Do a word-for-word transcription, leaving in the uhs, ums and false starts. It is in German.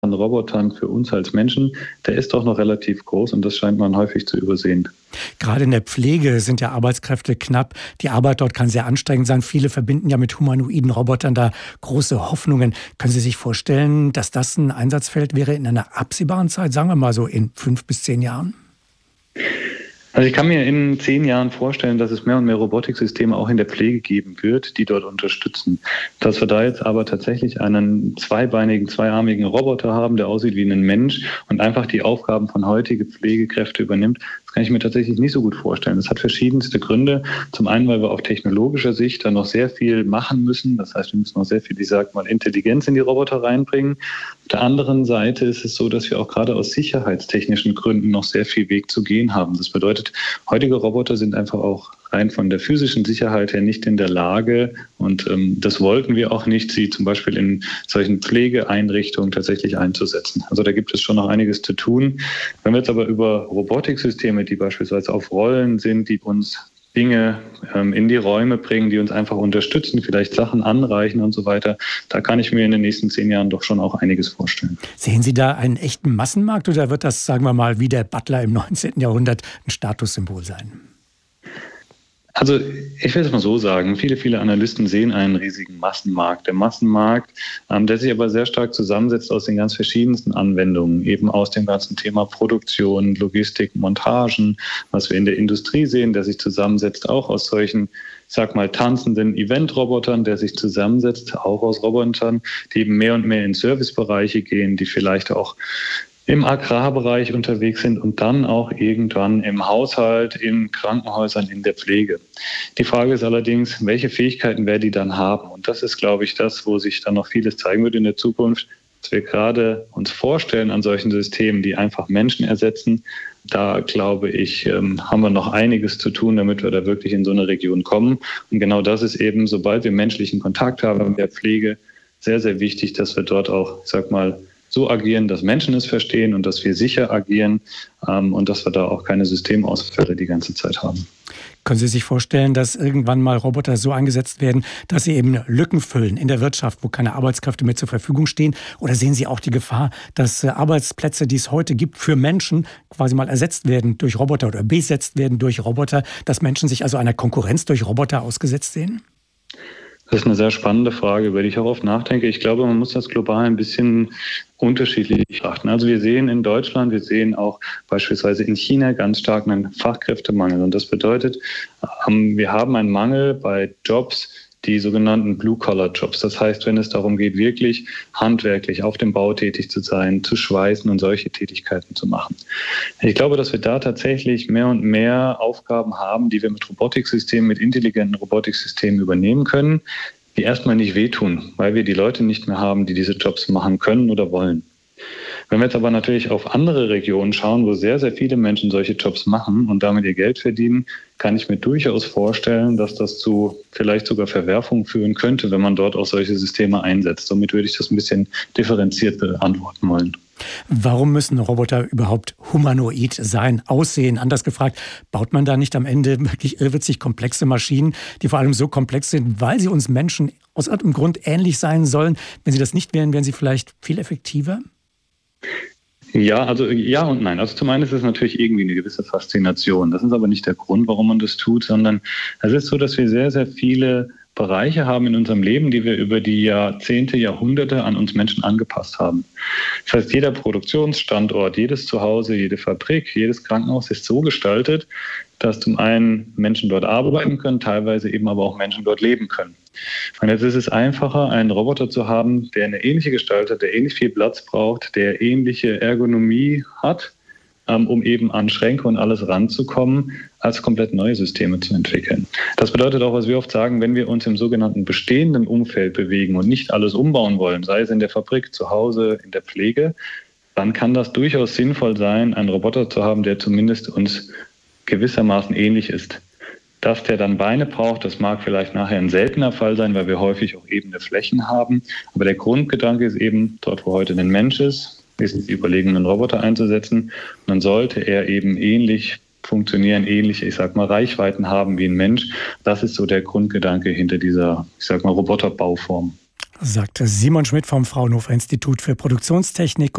an Robotern für uns als Menschen, der ist doch noch relativ groß und das scheint man häufig zu übersehen. Gerade in der Pflege sind ja Arbeitskräfte knapp. Die Arbeit dort kann sehr anstrengend sein. Viele verbinden ja mit humanoiden Robotern da große Hoffnungen. Können Sie sich vorstellen, dass das ein Einsatzfeld wäre in einer absehbaren Zeit, sagen wir mal so in fünf bis zehn Jahren? Also ich kann mir in zehn Jahren vorstellen, dass es mehr und mehr Robotiksysteme auch in der Pflege geben wird, die dort unterstützen. Dass wir da jetzt aber tatsächlich einen zweibeinigen, zweiarmigen Roboter haben, der aussieht wie ein Mensch und einfach die Aufgaben von heutigen Pflegekräften übernimmt, das kann ich mir tatsächlich nicht so gut vorstellen. Das hat verschiedenste Gründe. Zum einen, weil wir auf technologischer Sicht da noch sehr viel machen müssen. Das heißt, wir müssen noch sehr viel, ich sag mal, Intelligenz in die Roboter reinbringen. Auf der anderen Seite ist es so, dass wir auch gerade aus sicherheitstechnischen Gründen noch sehr viel Weg zu gehen haben. Das bedeutet, heutige Roboter sind einfach auch rein von der physischen Sicherheit her nicht in der Lage, und ähm, das wollten wir auch nicht, sie zum Beispiel in solchen Pflegeeinrichtungen tatsächlich einzusetzen. Also da gibt es schon noch einiges zu tun. Wenn wir jetzt aber über Robotiksysteme, die beispielsweise auf Rollen sind, die uns Dinge ähm, in die Räume bringen, die uns einfach unterstützen, vielleicht Sachen anreichen und so weiter, da kann ich mir in den nächsten zehn Jahren doch schon auch einiges vorstellen. Sehen Sie da einen echten Massenmarkt oder wird das, sagen wir mal, wie der Butler im neunzehnten Jahrhundert ein Statussymbol sein? Also ich will es mal so sagen, viele, viele Analysten sehen einen riesigen Massenmarkt. Der Massenmarkt, ähm, der sich aber sehr stark zusammensetzt aus den ganz verschiedensten Anwendungen, eben aus dem ganzen Thema Produktion, Logistik, Montagen, was wir in der Industrie sehen, der sich zusammensetzt auch aus solchen, ich sag mal, tanzenden Event-Robotern, der sich zusammensetzt auch aus Robotern, die eben mehr und mehr in Servicebereiche gehen, die vielleicht auch im Agrarbereich unterwegs sind und dann auch irgendwann im Haushalt, in Krankenhäusern, in der Pflege. Die Frage ist allerdings, welche Fähigkeiten werden die dann haben? Und das ist, glaube ich, das, wo sich dann noch vieles zeigen wird in der Zukunft, dass wir gerade uns vorstellen an solchen Systemen, die einfach Menschen ersetzen. Da, glaube ich, haben wir noch einiges zu tun, damit wir da wirklich in so eine Region kommen. Und genau das ist eben, sobald wir menschlichen Kontakt haben in der Pflege, sehr, sehr wichtig, dass wir dort auch, ich sag mal, so agieren, dass Menschen es verstehen und dass wir sicher agieren ähm, und dass wir da auch keine Systemausfälle die ganze Zeit haben. Können Sie sich vorstellen, dass irgendwann mal Roboter so eingesetzt werden, dass sie eben Lücken füllen in der Wirtschaft, wo keine Arbeitskräfte mehr zur Verfügung stehen? Oder sehen Sie auch die Gefahr, dass Arbeitsplätze, die es heute gibt, für Menschen quasi mal ersetzt werden durch Roboter oder besetzt werden durch Roboter, dass Menschen sich also einer Konkurrenz durch Roboter ausgesetzt sehen? Das ist eine sehr spannende Frage, über die ich auch oft nachdenke. Ich glaube, man muss das global ein bisschen unterschiedlich betrachten. Also wir sehen in Deutschland, wir sehen auch beispielsweise in China ganz stark einen Fachkräftemangel. Und das bedeutet, wir haben einen Mangel bei Jobs, die sogenannten Blue-Collar-Jobs. Das heißt, wenn es darum geht, wirklich handwerklich auf dem Bau tätig zu sein, zu schweißen und solche Tätigkeiten zu machen. Ich glaube, dass wir da tatsächlich mehr und mehr Aufgaben haben, die wir mit Robotiksystemen, mit intelligenten Robotiksystemen übernehmen können, die erstmal nicht wehtun, weil wir die Leute nicht mehr haben, die diese Jobs machen können oder wollen. Wenn wir jetzt aber natürlich auf andere Regionen schauen, wo sehr, sehr viele Menschen solche Jobs machen und damit ihr Geld verdienen, kann ich mir durchaus vorstellen, dass das zu vielleicht sogar Verwerfungen führen könnte, wenn man dort auch solche Systeme einsetzt. Somit würde ich das ein bisschen differenziert beantworten wollen. Warum müssen Roboter überhaupt humanoid sein, aussehen? Anders gefragt, baut man da nicht am Ende wirklich irrwitzig komplexe Maschinen, die vor allem so komplex sind, weil sie uns Menschen aus irgendeinem Grund ähnlich sein sollen? Wenn sie das nicht wären, wären sie vielleicht viel effektiver? Ja, also ja und nein. Also zum einen ist es natürlich irgendwie eine gewisse Faszination. Das ist aber nicht der Grund, warum man das tut, sondern es ist so, dass wir sehr, sehr viele Bereiche haben in unserem Leben, die wir über die Jahrzehnte, Jahrhunderte an uns Menschen angepasst haben. Das heißt, jeder Produktionsstandort, jedes Zuhause, jede Fabrik, jedes Krankenhaus ist so gestaltet, dass zum einen Menschen dort arbeiten können, teilweise eben aber auch Menschen dort leben können. Und jetzt ist es einfacher, einen Roboter zu haben, der eine ähnliche Gestalt hat, der ähnlich viel Platz braucht, der ähnliche Ergonomie hat, um eben an Schränke und alles ranzukommen, als komplett neue Systeme zu entwickeln. Das bedeutet auch, was wir oft sagen, wenn wir uns im sogenannten bestehenden Umfeld bewegen und nicht alles umbauen wollen, sei es in der Fabrik, zu Hause, in der Pflege, dann kann das durchaus sinnvoll sein, einen Roboter zu haben, der zumindest uns gewissermaßen ähnlich ist. Dass der dann Beine braucht, das mag vielleicht nachher ein seltener Fall sein, weil wir häufig auch ebene Flächen haben. Aber der Grundgedanke ist eben, dort wo heute ein Mensch ist, ist es überlegen, einen Roboter einzusetzen. Und dann sollte er eben ähnlich funktionieren, ähnliche, ich sag mal, Reichweiten haben wie ein Mensch. Das ist so der Grundgedanke hinter dieser, ich sag mal, Roboterbauform. Sagte Simon Schmidt vom Fraunhofer Institut für Produktionstechnik.